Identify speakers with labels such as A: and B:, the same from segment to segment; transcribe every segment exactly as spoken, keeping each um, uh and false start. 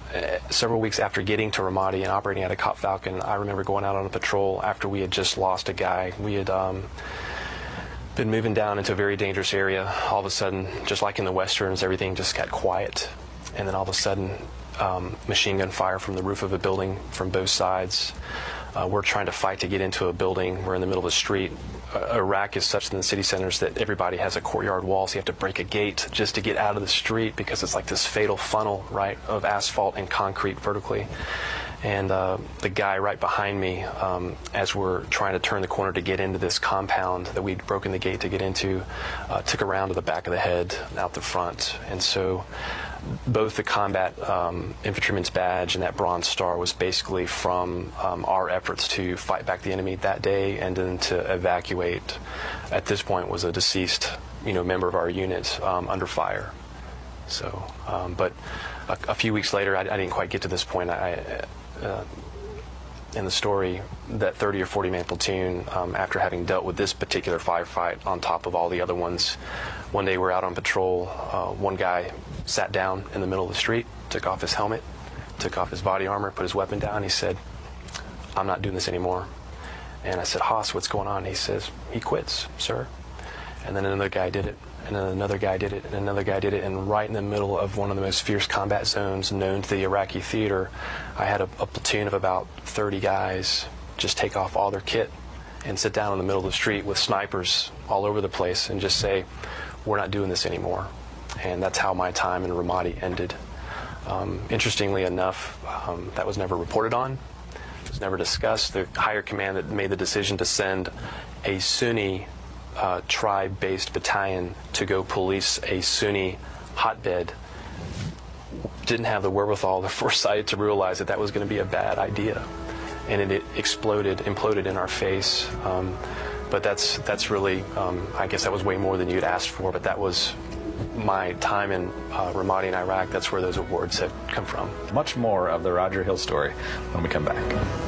A: several weeks after getting to Ramadi and operating out of Cop Falcon, I remember going out on a patrol after we had just lost a guy. We had um, been moving down into a very dangerous area. All of a sudden, just like in the westerns, everything just got quiet. And then all of a sudden, um, machine gun fire from the roof of a building from both sides. Uh, we're trying to fight to get into a building. We're in the middle of the street. Uh, Iraq is such in the city centers that everybody has a courtyard wall, so you have to break a gate just to get out of the street because it's like this fatal funnel, right, of asphalt and concrete vertically. And uh, the guy right behind me, um, as we're trying to turn the corner to get into this compound that we'd broken the gate to get into, uh, took a round to the back of the head, out the front. And so both the combat um, infantryman's badge and that Bronze Star was basically from um, our efforts to fight back the enemy that day, and then to evacuate, at this point, was a deceased, you know, member of our unit um, under fire. So, um, but a, a few weeks later, I, I didn't quite get to this point. I, uh, in the story, that thirty or forty man platoon, um, after having dealt with this particular firefight on top of all the other ones, one day we're out on patrol. Uh, one guy sat down in the middle of the street, took off his helmet, took off his body armor, put his weapon down. He said, "I'm not doing this anymore." And I said, "Haas, what's going on?" He says, "He quits, sir." And then another guy did it, and then another guy did it, and another guy did it. And right in the middle of one of the most fierce combat zones known to the Iraqi theater, I had a, a platoon of about thirty guys just take off all their kit and sit down in the middle of the street with snipers all over the place and just say, "We're not doing this anymore." And that's how my time in Ramadi ended. Um, interestingly enough, um, that was never reported on. It was never discussed. The higher command that made the decision to send a Sunni uh, tribe-based battalion to go police a Sunni hotbed didn't have the wherewithal, the foresight to realize that that was going to be a bad idea. And it, it exploded, imploded in our face. Um, but that's that's really, um, I guess that was way more than you'd asked for, but that was my time in uh, Ramadi in Iraq. That's where those awards have come from.
B: Much more of the Roger Hill story when we come back.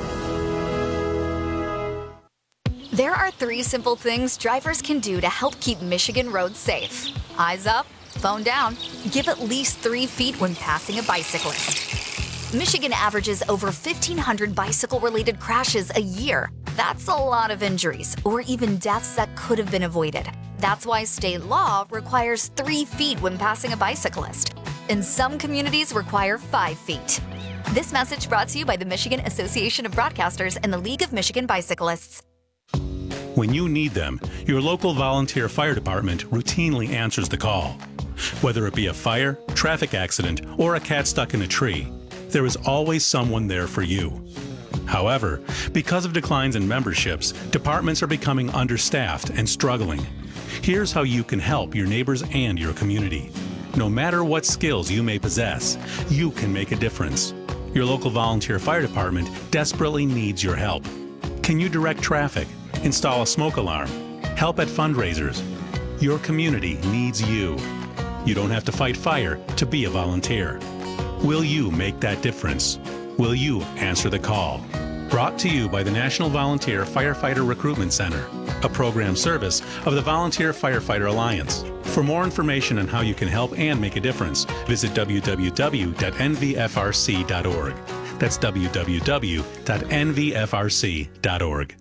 C: There are three simple things drivers can do to help keep Michigan roads safe. Eyes up, phone down, give at least three feet when passing a bicyclist. Michigan averages over fifteen hundred bicycle-related crashes a year. That's a lot of injuries, or even deaths that could have been avoided. That's why state law requires three feet when passing a bicyclist. And some communities require five feet. This message brought to you by the Michigan Association of Broadcasters and the League of Michigan Bicyclists.
D: When you need them, your local volunteer fire department routinely answers the call. Whether it be a fire, traffic accident, or a cat stuck in a tree, there is always someone there for you. However, because of declines in memberships, departments are becoming understaffed and struggling. Here's how you can help your neighbors and your community. No matter what skills you may possess, you can make a difference. Your local volunteer fire department desperately needs your help. Can you direct traffic, install a smoke alarm, help at fundraisers? Your community needs you. You don't have to fight fire to be a volunteer. Will you make that difference? Will you answer the call? Brought to you by the National Volunteer Firefighter Recruitment Center, a program service of the Volunteer Firefighter Alliance. For more information on how you can help and make a difference, visit w w w dot n v f r c dot org. That's w w w dot n v f r c dot org.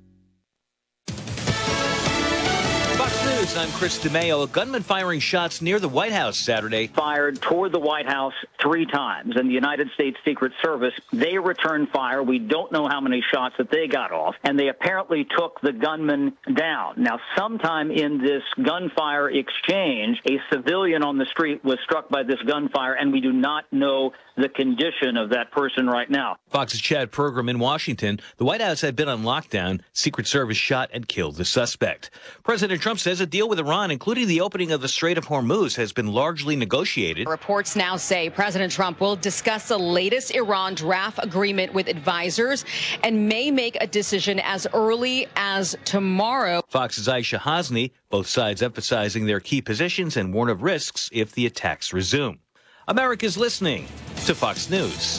E: I'm Chris DeMeo. A gunman firing shots near the White House Saturday.
F: Fired toward the White House three times. And the United States Secret Service, they returned fire. We don't know how many shots that they got off. And they apparently took the gunman down. Now, sometime in this gunfire exchange, a civilian on the street was struck by this gunfire, and we do not know the condition of that person right now.
E: Fox's Chad Pergram in Washington. The White House had been on lockdown. Secret Service shot and killed the suspect. President Trump says a deal with Iran, including the opening of the Strait of Hormuz, has been largely negotiated.
G: Reports now say President Trump will discuss the latest Iran draft agreement with advisors and may make a decision as early as tomorrow.
E: Fox's Aisha Hasni, both sides emphasizing their key positions and warn of risks if the attacks resume. America's listening to Fox News.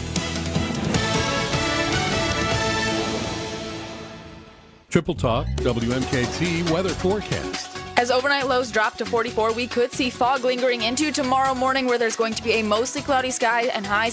H: Triple Talk, W M K T weather forecast.
I: As overnight lows drop to forty-four, we could see fog lingering into tomorrow morning, where there's going to be a mostly cloudy sky and highs